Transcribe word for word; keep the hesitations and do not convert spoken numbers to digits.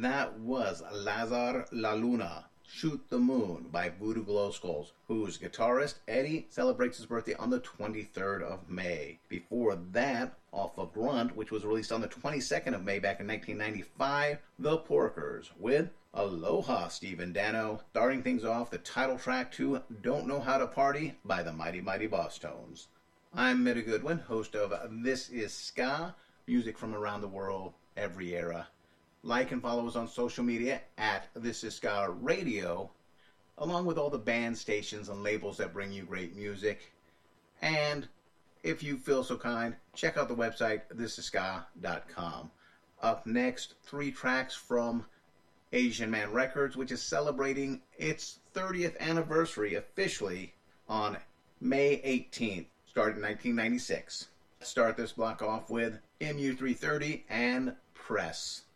That was Lazar La Luna, Shoot the Moon by Voodoo Glow Skulls, whose guitarist Eddie celebrates his birthday on the twenty-third of May. Before that, off of Grunt, which was released on the twenty-second of May back in nineteen ninety-five, The Porkers with Aloha Stephen Dano, starting things off the title track to Don't Know How to Party by the Mighty Mighty Bosstones. I'm Mitta Goodwin, host of This Is Ska, music from around the world, every era. Like and follow us on social media at This Is Ska Radio, along with all the band stations and labels that bring you great music. And if you feel so kind, check out the website this is ska dot com. Up next, three tracks from Asian Man Records, which is celebrating its thirtieth anniversary officially on May eighteenth, started in nineteen ninety-six. Let's start this block off with M U three thirty and Press.